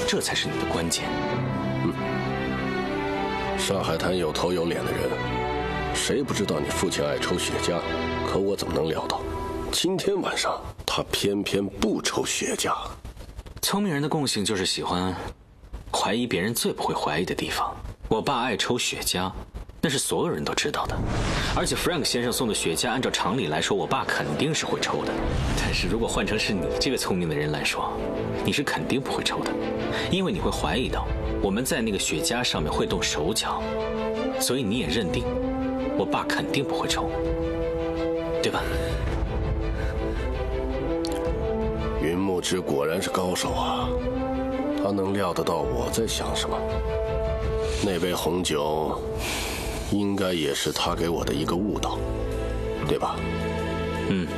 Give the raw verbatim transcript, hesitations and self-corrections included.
这才是你的关键。 嗯，上海滩有头有脸的人，谁不知道你父亲爱抽雪茄？可我怎么能料到，今天晚上他偏偏不抽雪茄？ 聪明人的共性就是喜欢怀疑别人最不会怀疑的地方。我爸爱抽雪茄，那是所有人都知道的。而且 Frank 先生送的雪茄，按照常理来说，我爸肯定是会抽的。但是如果换成是你这个聪明的人来说，你是肯定不会抽的，因为你会怀疑到我们在那个雪茄上面会动手脚，所以你也认定我爸肯定不会抽，对吧？ 云木之果然是高手啊，他能料得到我在想什么。那杯红酒应该也是他给我的一个误导，对吧？ 嗯。